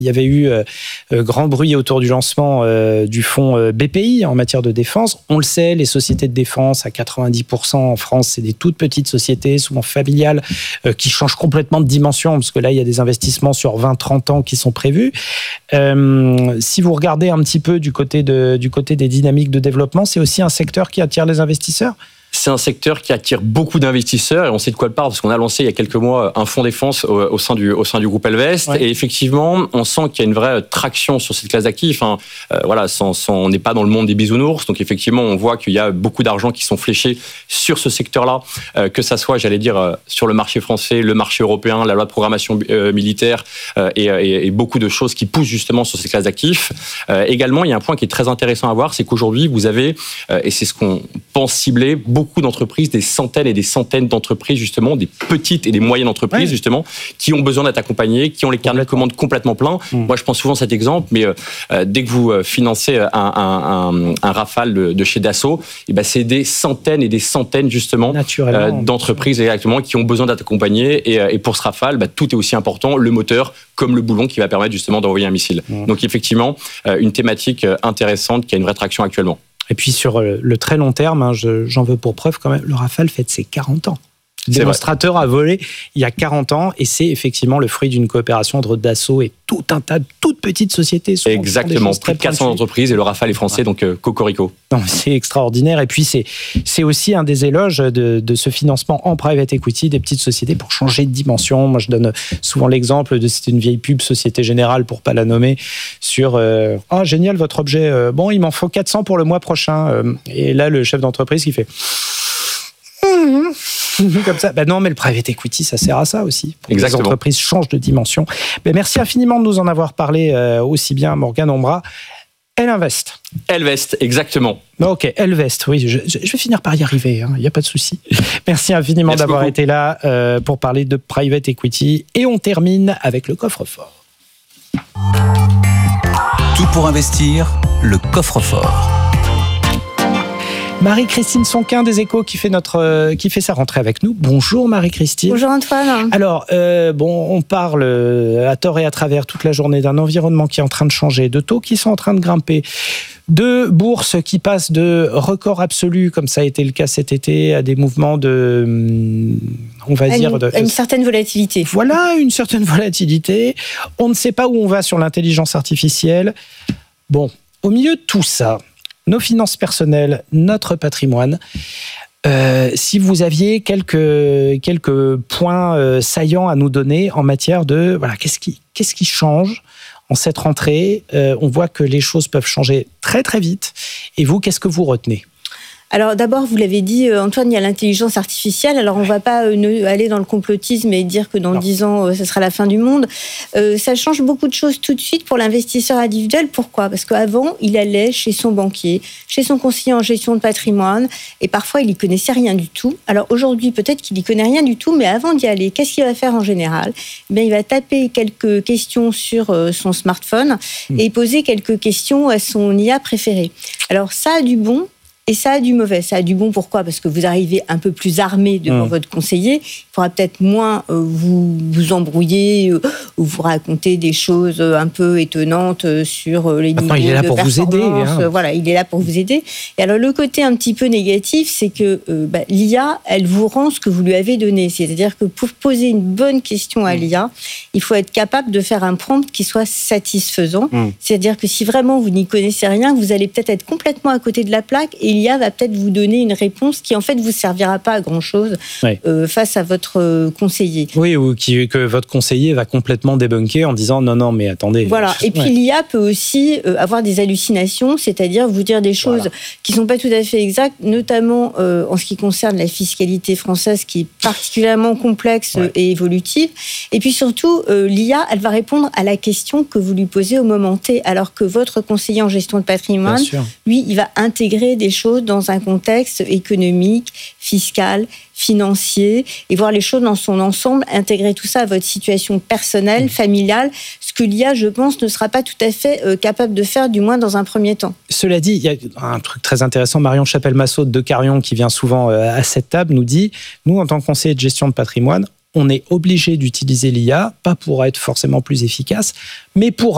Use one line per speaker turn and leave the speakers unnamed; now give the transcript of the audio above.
Il y avait eu grand bruit autour du lancement du fonds BPI en matière de défense. On le sait, les sociétés de défense, à 90% en France, c'est des toutes petites sociétés, souvent familiales, qui changent complètement de dimension, parce que là, il y a des investissements sur 20-30 ans qui sont prévus. Si vous regardez un petit peu du côté des dynamiques de développement, c'est aussi un secteur qui attire les investisseurs ?
C'est un secteur qui attire beaucoup d'investisseurs et on sait de quoi il parle parce qu'on a lancé il y a quelques mois un fonds défense au sein du groupe Ellevest. Ouais. Et effectivement, on sent qu'il y a une vraie traction sur cette classe d'actifs. On n'est pas dans le monde des bisounours, donc effectivement, on voit qu'il y a beaucoup d'argent qui sont fléchés sur ce secteur-là, que ça soit, sur le marché français, le marché européen, la loi de programmation militaire et beaucoup de choses qui poussent justement sur ces classes d'actifs. Également, il y a un point qui est très intéressant à voir, c'est qu'aujourd'hui, vous avez, et c'est ce qu'on pense cibler, beaucoup d'entreprises, des centaines et des centaines d'entreprises, justement, des petites et des moyennes entreprises, justement, qui ont besoin d'être accompagnées, qui ont les carnets de commandes complètement pleins. Moi, je prends souvent cet exemple, mais dès que vous financez un Rafale de chez Dassault, c'est des centaines et des centaines, justement, d'entreprises exactement, qui ont besoin d'être accompagnées. Et pour ce Rafale, tout est aussi important, le moteur comme le boulon qui va permettre, justement, d'envoyer un missile. Donc, effectivement, une thématique intéressante qui a une vraie traction actuellement.
Et puis sur le très long terme, j'en veux pour preuve quand même, le Rafale fête ses 40 ans. Le démonstrateur a volé il y a 40 ans et c'est effectivement le fruit d'une coopération entre Dassault et tout un tas de toutes petites sociétés.
Exactement, plus de 400 entreprises et le Rafale est français, donc cocorico.
Non, c'est extraordinaire et puis c'est aussi un des éloges de ce financement en private equity des petites sociétés pour changer de dimension. Moi, je donne souvent l'exemple c'était une vieille pub Société Générale pour pas la nommer sur génial votre objet, il m'en faut 400 pour le mois prochain et là le chef d'entreprise qui fait comme ça. Non, mais le private equity, ça sert à ça aussi. Pour que les entreprises changent de dimension. Merci infiniment de nous en avoir parlé aussi bien, Morgane Hombrat. Ellevest,
exactement.
Ok, Ellevest, oui, je vais finir par y arriver, il n'y a pas de souci. Merci infiniment d'avoir été là pour parler de private equity. Et on termine avec le coffre-fort.
Tout pour investir, le coffre-fort.
Marie-Christine Sonquin des Échos qui fait sa rentrée avec nous. Bonjour Marie-Christine.
Bonjour Antoine.
Alors, on parle à tort et à travers toute la journée d'un environnement qui est en train de changer, de taux qui sont en train de grimper, de bourses qui passent de records absolus, comme ça a été le cas cet été, à des mouvements une
certaine volatilité.
Voilà, une certaine volatilité. On ne sait pas où on va sur l'intelligence artificielle. Bon, au milieu de tout ça, nos finances personnelles, notre patrimoine. Si vous aviez quelques points saillants à nous donner en matière de qu'est-ce qui change en cette rentrée, on voit que les choses peuvent changer très très vite. Et vous, qu'est-ce que vous retenez ?
Alors d'abord, vous l'avez dit, Antoine, il y a l'intelligence artificielle. Alors on ne va pas aller dans le complotisme et dire que dans 10 ans, ce sera la fin du monde. Ça change beaucoup de choses tout de suite pour l'investisseur individuel. Pourquoi ? Parce qu'avant, il allait chez son banquier, chez son conseiller en gestion de patrimoine, et parfois il n'y connaissait rien du tout. Alors aujourd'hui, peut-être qu'il n'y connaît rien du tout, mais avant d'y aller, qu'est-ce qu'il va faire en général ? Il va taper quelques questions sur son smartphone et poser quelques questions à son IA préféré. Alors ça a du bon. Et ça a du mauvais. Ça a du bon, pourquoi ? Parce que vous arrivez un peu plus armé devant votre conseiller. Il faudra peut-être moins vous embrouiller ou vous raconter des choses un peu étonnantes sur les niveaux de performance.
Il est là pour vous aider.
Voilà, il est là pour vous aider. Et alors, le côté un petit peu négatif, c'est que l'IA, elle vous rend ce que vous lui avez donné. C'est-à-dire que pour poser une bonne question à l'IA, il faut être capable de faire un prompt qui soit satisfaisant. C'est-à-dire que si vraiment vous n'y connaissez rien, vous allez peut-être être complètement à côté de la plaque et l'IA va peut-être vous donner une réponse qui, en fait, vous servira pas à grand-chose face à votre conseiller.
Oui, ou que votre conseiller va complètement débunker en disant non, mais attendez.
Voilà. Et puis l'IA peut aussi avoir des hallucinations, c'est-à-dire vous dire des choses qui sont pas tout à fait exactes, notamment en ce qui concerne la fiscalité française, qui est particulièrement complexe et évolutive. Et puis surtout, l'IA, elle va répondre à la question que vous lui posez au moment T, alors que votre conseiller en gestion de patrimoine, lui, il va intégrer des choses dans un contexte économique, fiscal, financier, et voir les choses dans son ensemble, intégrer tout ça à votre situation personnelle, familiale, ce que l'IA, je pense, ne sera pas tout à fait capable de faire, du moins dans un premier temps.
Cela dit, il y a un truc très intéressant, Marion Chapelle-Massot de Carion, qui vient souvent à cette table, nous dit, nous, en tant que conseiller de gestion de patrimoine, on est obligé d'utiliser l'IA, pas pour être forcément plus efficace, mais pour